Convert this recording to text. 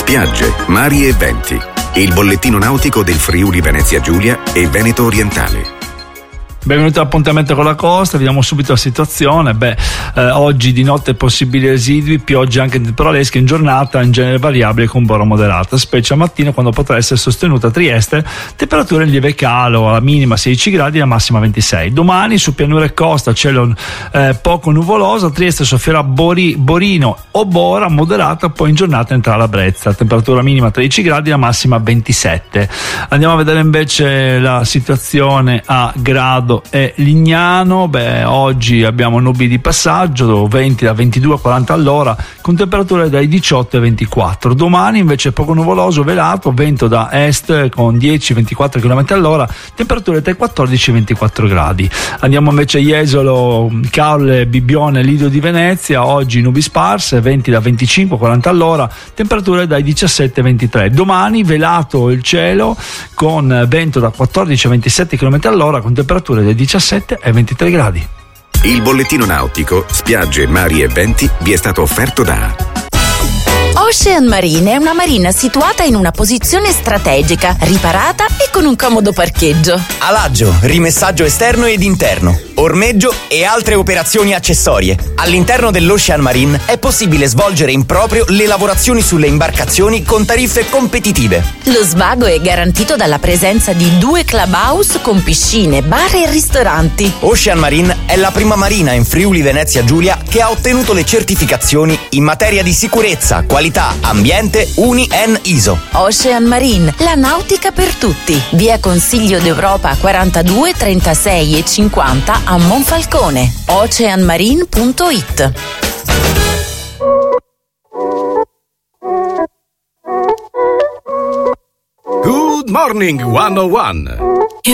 spiagge, mari e venti. Il bollettino nautico del Friuli Venezia Giulia e Veneto Orientale. Benvenuti all'appuntamento con la costa, vediamo subito la situazione. Oggi di notte possibili residui, piogge anche temporalesche in giornata, in genere variabile con bora moderata, specie a mattina quando potrà essere sostenuta a Trieste, temperature in lieve calo, alla minima 16 gradi e alla massima 26. Domani su pianura e costa cielo poco nuvoloso, a Trieste soffrirà Borino o Bora moderata, poi in giornata entrerà la brezza, temperatura minima 13 gradi e la massima 27. Andiamo a vedere invece la situazione a Grado e Lignano. Oggi abbiamo nubi di passaggio, venti da 22 a 40 all'ora con temperature dai 18 ai 24. Domani invece poco nuvoloso, velato, vento da est con 10-24 km all'ora, temperature dai 14 ai 24 gradi. Andiamo invece a Jesolo, Caorle, Bibbione, Lido di Venezia. Oggi nubi sparse, venti da 25 a 40 all'ora, temperature dai 17 ai 23. Domani velato il cielo con vento da 14 a 27 km all'ora con temperature dai 17 ai 23 gradi. Il bollettino nautico, spiagge, mari e venti vi è stato offerto da Ocean Marine è una marina situata in una posizione strategica, riparata e con un comodo parcheggio. Alaggio, rimessaggio esterno ed interno, ormeggio e altre operazioni accessorie. All'interno dell'Ocean Marine è possibile svolgere in proprio le lavorazioni sulle imbarcazioni con tariffe competitive. Lo svago è garantito dalla presenza di 2 clubhouse con piscine, bar e ristoranti. Ocean Marine è la prima marina in Friuli Venezia Giulia che ha ottenuto le certificazioni in materia di sicurezza, qualità, ambiente, UNI-EN ISO. Ocean Marine, la nautica per tutti. Via Consiglio d'Europa 42, 36 e 50 a Monfalcone. oceanmarine.it. Good Morning 101.